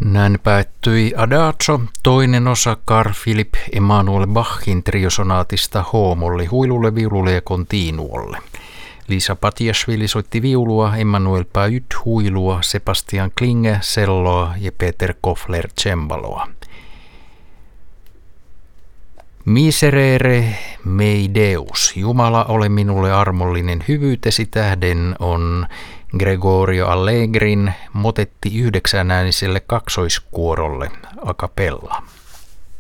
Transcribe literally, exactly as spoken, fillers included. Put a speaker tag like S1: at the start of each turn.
S1: Näin päättyi Adagio, toinen osa Carl Philipp Emanuel Bachin triosonaatista H-molli huilulle, viululle ja continuolle. Liisa Patiashvili soitti viulua, Emmanuel Payut huilua, Sebastian Klinge celloa ja Peter Koffler cembaloa. Miserere mei Deus, Jumala ole minulle armollinen hyvyytesi tähden, on Gregorio Allegrin motetti yhdeksänääniselle kaksoiskuorolle a cappella.